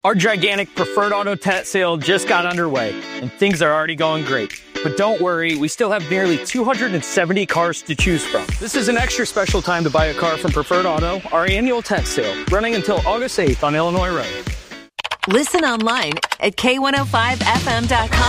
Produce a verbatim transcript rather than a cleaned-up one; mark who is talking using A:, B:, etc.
A: Our gigantic Preferred Auto tent sale just got underway, and things are already going great. But don't worry, we still have nearly two hundred seventy cars to choose from. This is an extra special time to buy a car from Preferred Auto, our annual tent sale, running until August eighth on Illinois Road.
B: Listen online at K one oh five F M dot com.